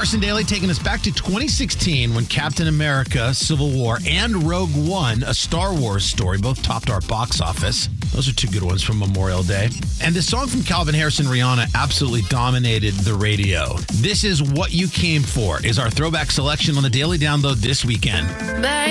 Harrison Daily taking us back to 2016 when Captain America, Civil War, and Rogue One, a Star Wars story, both topped our box office. Those are two good ones from Memorial Day. And this song from Calvin Harris and Rihanna absolutely dominated the radio. This is What You Came For, is our throwback selection on the Daily Download this weekend.